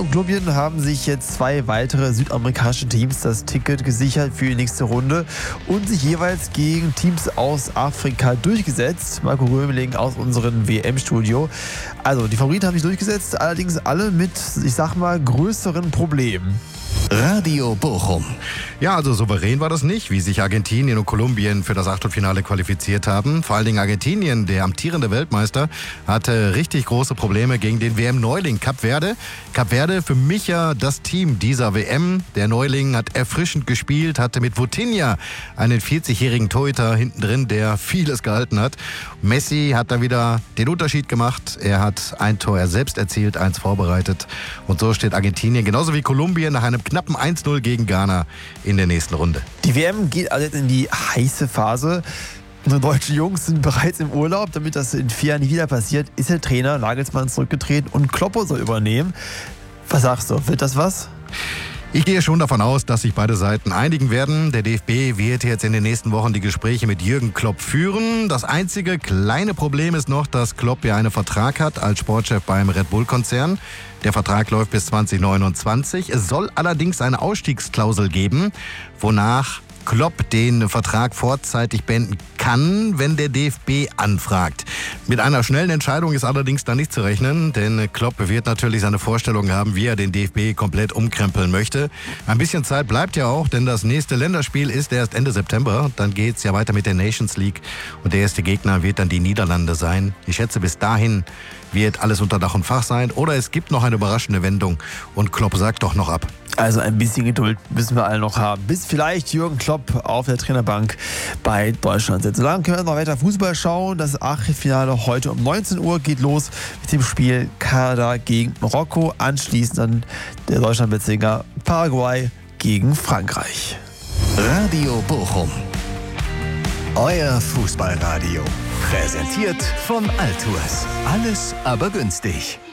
und Kolumbien haben sich jetzt 2 weitere südamerikanische Teams das Ticket gesichert für die nächste Runde und sich jeweils gegen Teams aus Afrika durchgesetzt. Marco Römeling aus unserem WM-Studio. Also die Favoriten haben sich durchgesetzt, allerdings alle mit, ich sag mal, größeren Problemen. Radio Bochum. Ja, also souverän war das nicht, wie sich Argentinien und Kolumbien für das Achtelfinale qualifiziert haben. Vor allen Dingen Argentinien, der amtierende Weltmeister, hatte richtig große Probleme gegen den WM-Neuling Kap Verde. Kap Verde für mich ja das Team dieser WM. Der Neuling hat erfrischend gespielt, hatte mit Vitinha einen 40-jährigen Torhüter hinten drin, der vieles gehalten hat. Messi hat dann wieder den Unterschied gemacht. Er hat ein Tor er selbst erzielt, 1 vorbereitet. Und so steht Argentinien genauso wie Kolumbien nach einem knappen 1-0 gegen Ghana in der nächsten Runde. Die WM geht also jetzt in die heiße Phase. Unsere deutschen Jungs sind bereits im Urlaub, damit das in 4 Jahren nicht wieder passiert. Ist der Trainer Nagelsmann zurückgetreten und Kloppo soll übernehmen. Was sagst du? Wird das was? Ich gehe schon davon aus, dass sich beide Seiten einigen werden. Der DFB wird jetzt in den nächsten Wochen die Gespräche mit Jürgen Klopp führen. Das einzige kleine Problem ist noch, dass Klopp ja einen Vertrag hat als Sportchef beim Red Bull-Konzern. Der Vertrag läuft bis 2029. Es soll allerdings eine Ausstiegsklausel geben, wonach Klopp den Vertrag vorzeitig beenden kann, wenn der DFB anfragt. Mit einer schnellen Entscheidung ist allerdings da nicht zu rechnen, denn Klopp wird natürlich seine Vorstellung haben, wie er den DFB komplett umkrempeln möchte. Ein bisschen Zeit bleibt ja auch, denn das nächste Länderspiel ist erst Ende September. Dann geht es ja weiter mit der Nations League und der erste Gegner wird dann die Niederlande sein. Ich schätze, bis dahin wird alles unter Dach und Fach sein oder es gibt noch eine überraschende Wendung und Klopp sagt doch noch ab. Also ein bisschen Geduld müssen wir alle noch haben, bis vielleicht Jürgen Klopp auf der Trainerbank bei Deutschland sitzt. Solange können wir noch weiter Fußball schauen. Das Achtelfinale heute um 19 Uhr geht los mit dem Spiel Kanada gegen Marokko. Anschließend dann der Deutschlandbezwinger Paraguay gegen Frankreich. Radio Bochum. Euer Fußballradio. Präsentiert von Altours. Alles aber günstig.